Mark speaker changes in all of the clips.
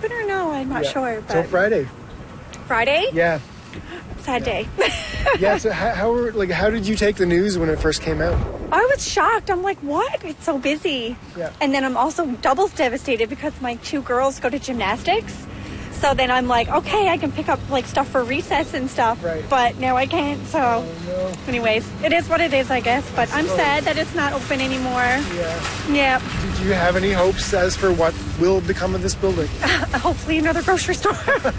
Speaker 1: open or no? I'm not sure. But
Speaker 2: Till Friday.
Speaker 1: Friday?
Speaker 2: Yeah.
Speaker 1: Sad day.
Speaker 2: Yeah. So how did you take the news when it first came out?
Speaker 1: I was shocked. I'm like, what? It's so busy.
Speaker 2: Yeah.
Speaker 1: And then I'm also double devastated because my 2 girls go to gymnastics. So then I'm like, okay, I can pick up like stuff for recess and stuff.
Speaker 2: Right.
Speaker 1: But now I can't. So
Speaker 2: no.
Speaker 1: anyways, it is what it is, I guess. But I'm sad that it's not open anymore.
Speaker 2: Yeah.
Speaker 1: Yeah.
Speaker 2: Did you have any hopes as for what will become of this building?
Speaker 1: Hopefully another grocery store.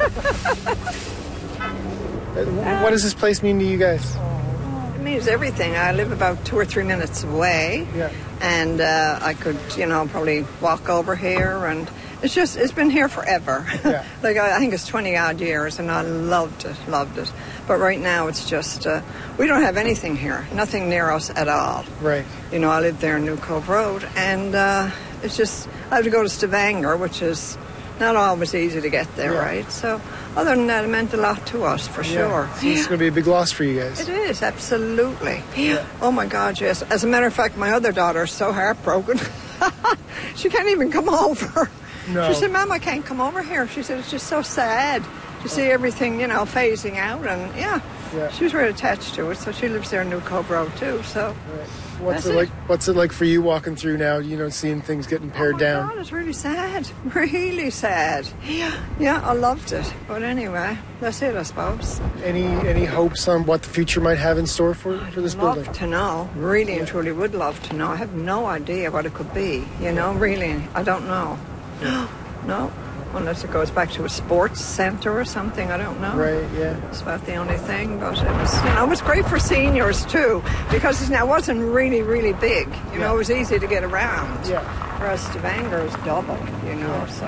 Speaker 2: What does this place mean to you guys?
Speaker 3: It means everything. I live about 2 or 3 minutes away.
Speaker 2: Yeah.
Speaker 3: And I could, probably walk over here, and it's been here forever.
Speaker 2: Yeah.
Speaker 3: Like, I think it's 20 odd years, and I loved it. But right now it's just, we don't have anything here, nothing near us at all.
Speaker 2: Right.
Speaker 3: I live there in New Cove Road, and it's just, I have to go to Stavanger, which is not always easy to get there, right? So other than that, it meant a lot to us, for sure.
Speaker 2: So this is going to be a big loss for you guys.
Speaker 3: It is, absolutely. Yeah. Oh, my God, yes. As a matter of fact, my other daughter is so heartbroken. She can't even come over.
Speaker 2: No.
Speaker 3: She said, Mom, I can't come over here. She said, it's just so sad to see everything, phasing out. And, she was really attached to it. So she lives there in New Cove Road, too. So
Speaker 2: What's it like for you walking through now, seeing things getting pared down?
Speaker 3: God, it's really sad. Really sad. Yeah, I loved it. But anyway, that's it, I suppose.
Speaker 2: Any hopes on what the future might have in store for this building?
Speaker 3: I'd love to know. Really and truly would love to know. I have no idea what it could be. Really, I don't know. No. Unless it goes back to a sports center or something, I don't know.
Speaker 2: Right, yeah.
Speaker 3: That's about the only thing. But it was, it was great for seniors too, because it wasn't really, really big. It was easy to get around.
Speaker 2: Yeah.
Speaker 3: Whereas Stavanger is double, so.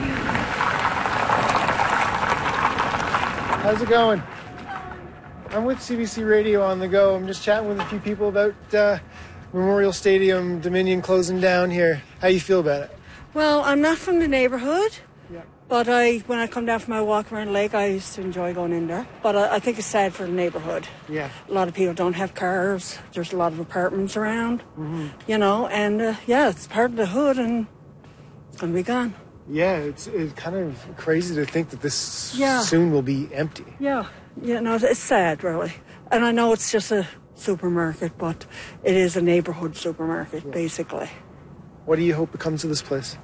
Speaker 2: How's it going? I'm with CBC Radio on the go. I'm just chatting with a few people about Memorial Stadium, Dominion closing down here. How you feel about it?
Speaker 4: Well, I'm not from the neighbourhood. But when I come down for my walk around the lake, I used to enjoy going in there. But I think it's sad for the neighbourhood. Yeah. A lot of people don't have cars. There's a lot of apartments around, and it's part of the hood, and it's going to be gone.
Speaker 2: Yeah, it's kind of crazy to think that this soon will be empty.
Speaker 4: Yeah, it's sad, really. And I know it's just a supermarket, but it is a neighbourhood supermarket, basically.
Speaker 2: What do you hope becomes of this place?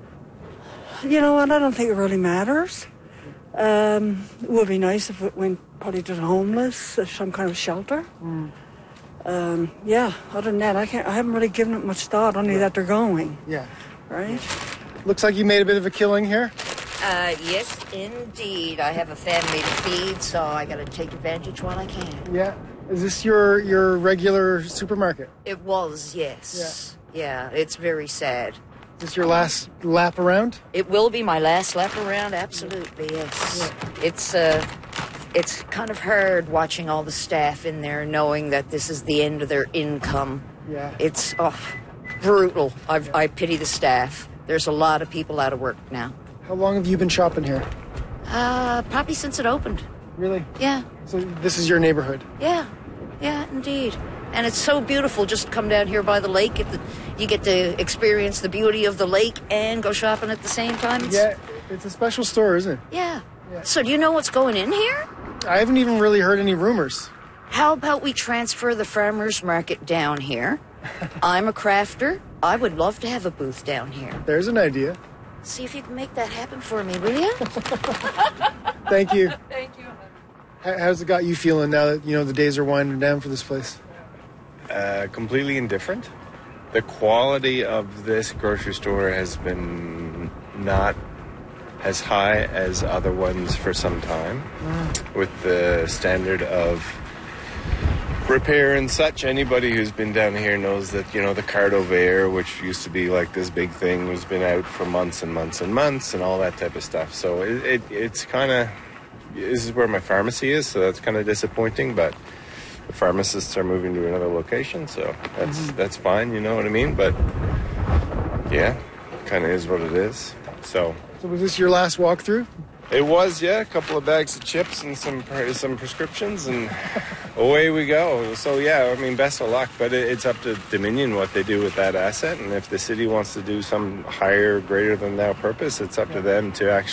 Speaker 4: You know what, I don't think it really matters. It would be nice if it went probably to the homeless, some kind of shelter. Other than that, I haven't really given it much thought, only that they're going.
Speaker 2: Yeah.
Speaker 4: Right?
Speaker 2: Looks like you made a bit of a killing here.
Speaker 5: Yes, indeed. I have a family to feed, so I got to take advantage while I can.
Speaker 2: Yeah. Is this your regular supermarket?
Speaker 5: It was, yes. Yeah, it's very sad.
Speaker 2: Is this your last lap around?
Speaker 5: It will be my last lap around, absolutely, yes. Yeah. It's kind of hard watching all the staff in there knowing that this is the end of their income. Yeah. It's brutal. I pity the staff. There's a lot of people out of work now.
Speaker 2: How long have you been shopping here?
Speaker 5: Probably since it opened.
Speaker 2: Really?
Speaker 5: Yeah.
Speaker 2: So this is your neighborhood?
Speaker 5: Yeah, indeed. And it's so beautiful just to come down here by the lake. You get to experience the beauty of the lake and go shopping at the same time.
Speaker 2: It's a special store, isn't it?
Speaker 5: Yeah. So do you know what's going in here?
Speaker 2: I haven't even really heard any rumors.
Speaker 5: How about we transfer the farmers market down here? I'm a crafter. I would love to have a booth down here.
Speaker 2: There's an idea.
Speaker 5: See if you can make that happen for me, will you?
Speaker 2: Thank you.
Speaker 5: Thank you.
Speaker 2: How's it got you feeling now that, the days are winding down for this place?
Speaker 6: Completely indifferent. The quality of this grocery store has been not as high as other ones for some time. With the standard of repair and such, anybody who's been down here knows that, the carte ouvert, which used to be like this big thing, has been out for months and months and months and all that type of stuff. So it's kind of, this is where my pharmacy is, so that's kind of disappointing, but the pharmacists are moving to another location, so that's fine, you know what I mean? But yeah, kind of is what it is. So
Speaker 2: was this your last walkthrough?
Speaker 6: It was, yeah. A couple of bags of chips and some prescriptions, and away we go. So yeah, I mean, best of luck. But it's up to Dominion what they do with that asset, and if the city wants to do some higher, greater than thou purpose, it's up to them to actually